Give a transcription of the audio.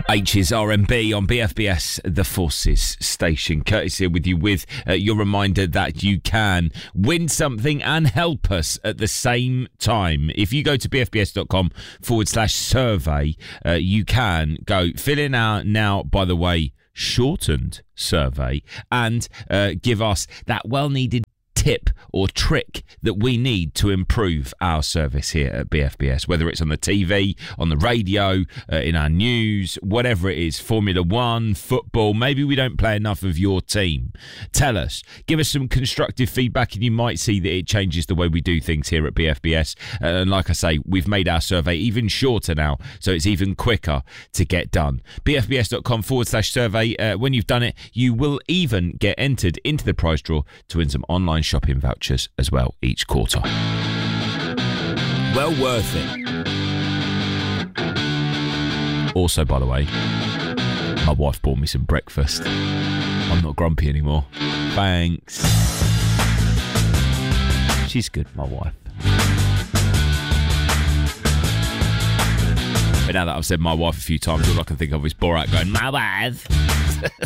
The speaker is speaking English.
H's R&B on BFBS, the Forces station. Curtis here with you with your reminder that you can win something and help us at the same time. If you go to bfbs.com/survey, you can go fill in our now, by the way, shortened survey and give us that well-needed tip or trick that we need to improve our service here at BFBS, whether it's on the TV, on the radio, in our news, whatever it is, Formula One, football. Maybe we don't play enough of your team. Tell us, give us some constructive feedback, and you might see that it changes the way we do things here at BFBS. And like I say, we've made our survey even shorter now, so it's even quicker to get done. bfbs.com/survey. When you've done it, you will even get entered into the prize draw to win some online shopping vouchers as well each quarter. Well worth it. Also, by the way, my wife bought me some breakfast. I'm not grumpy anymore. Thanks. She's good, my wife. But now that I've said my wife a few times, all I can think of is Borat going, my wife.